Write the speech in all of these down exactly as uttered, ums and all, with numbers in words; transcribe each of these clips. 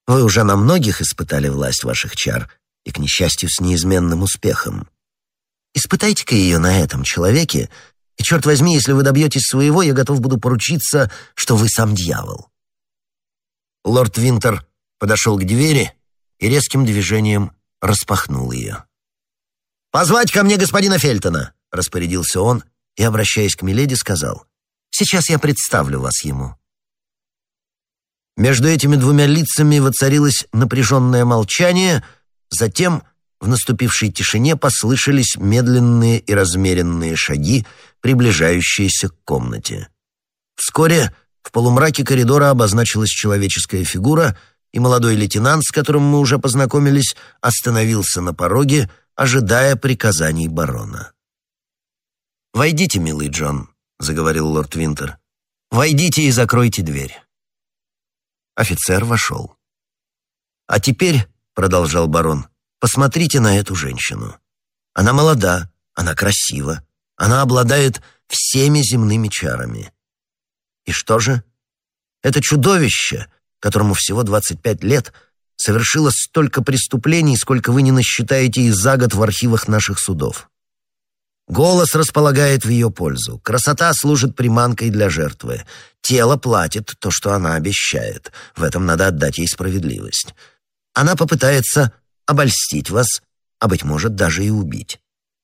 Вы уже на многих испытали власть ваших чар, и, к несчастью, с неизменным успехом. Испытайте-ка ее на этом человеке, и, черт возьми, если вы добьетесь своего, я готов буду поручиться, что вы сам дьявол». Лорд Винтер подошел к двери и резким движением распахнул ее. «Позвать ко мне господина Фельтона», — распорядился он и, обращаясь к миледи, сказал: «Сейчас я представлю вас ему». Между этими двумя лицами воцарилось напряженное молчание, затем в наступившей тишине послышались медленные и размеренные шаги, приближающиеся к комнате. Вскоре в полумраке коридора обозначилась человеческая фигура, и молодой лейтенант, с которым мы уже познакомились, остановился на пороге, ожидая приказаний барона. «Войдите, милый Джон», — заговорил лорд Винтер. «Войдите и закройте дверь». Офицер вошел. «А теперь, — продолжал барон, — посмотрите на эту женщину. Она молода, она красива, она обладает всеми земными чарами. И что же? Это чудовище, которому всего двадцать пять лет, совершило столько преступлений, сколько вы не насчитаете и за год в архивах наших судов. Голос располагает в ее пользу, красота служит приманкой для жертвы, тело платит то, что она обещает. В этом надо отдать ей справедливость. Она попытается обольстить вас, а, быть может, даже и убить.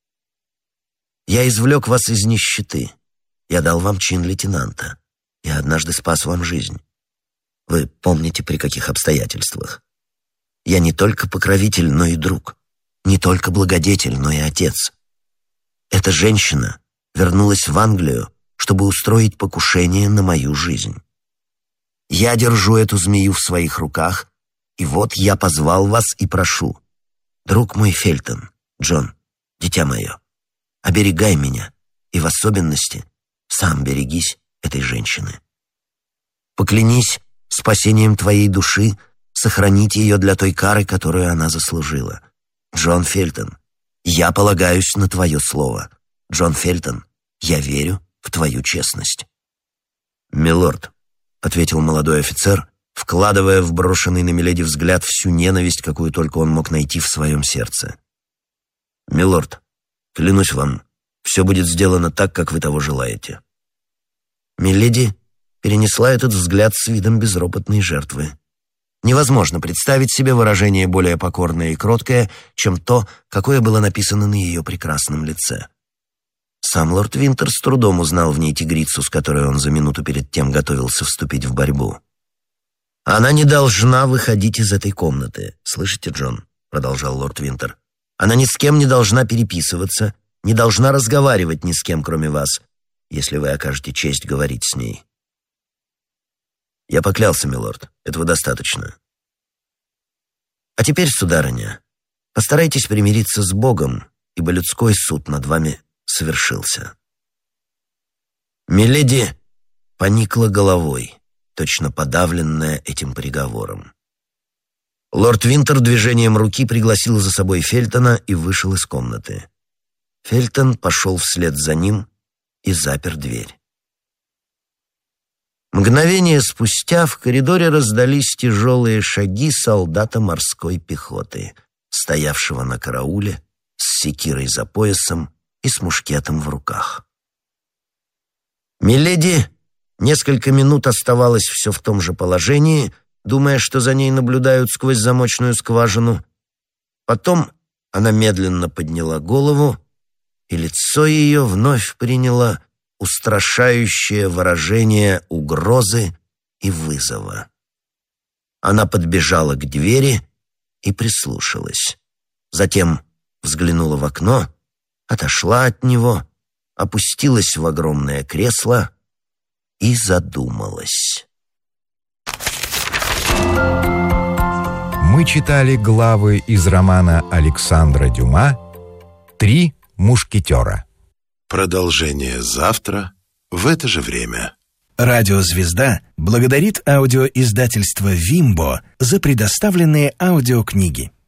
Я извлек вас из нищеты. Я дал вам чин лейтенанта. Я однажды спас вам жизнь. Вы помните, при каких обстоятельствах? Я не только покровитель, но и друг. Не только благодетель, но и отец. Эта женщина вернулась в Англию, чтобы устроить покушение на мою жизнь. Я держу эту змею в своих руках, и вот я позвал вас и прошу. Друг мой Фельтон, Джон, дитя мое, оберегай меня, и в особенности сам берегись этой женщины. Поклянись спасением твоей души сохранить ее для той кары, которую она заслужила. Джон Фельтон, я полагаюсь на твое слово. Джон Фельтон, я верю в твою честность». «Милорд», — ответил молодой офицер, вкладывая в брошенный на миледи взгляд всю ненависть, какую только он мог найти в своем сердце. «Милорд, клянусь вам, все будет сделано так, как вы того желаете». Миледи перенесла этот взгляд с видом безропотной жертвы. Невозможно представить себе выражение более покорное и кроткое, чем то, какое было написано на ее прекрасном лице. Сам лорд Винтер с трудом узнал в ней тигрицу, с которой он за минуту перед тем готовился вступить в борьбу. «Она не должна выходить из этой комнаты. Слышите, Джон?» — продолжал лорд Винтер. «Она ни с кем не должна переписываться, не должна разговаривать ни с кем, кроме вас, если вы окажете честь говорить с ней». «Я поклялся, милорд. Этого достаточно». «А теперь, сударыня, постарайтесь примириться с Богом, ибо людской суд над вами совершился». Миледи поникла головой, точно подавленная этим приговором. Лорд Винтер движением руки пригласил за собой Фельтона и вышел из комнаты. Фельтон пошел вслед за ним и запер дверь. Мгновение спустя в коридоре раздались тяжелые шаги солдата морской пехоты, стоявшего на карауле с секирой за поясом и с мушкетом в руках. Миледи несколько минут оставалась все в том же положении, думая, что за ней наблюдают сквозь замочную скважину. Потом она медленно подняла голову, и лицо ее вновь приняло устрашающее выражение угрозы и вызова. Она подбежала к двери и прислушалась. Затем взглянула в окно, отошла от него, опустилась в огромное кресло и задумалась. Мы читали главы из романа Александра Дюма «Три мушкетера». Продолжение завтра в это же время. Радиозвезда благодарит аудиоиздательство «Вимбо» за предоставленные аудиокниги.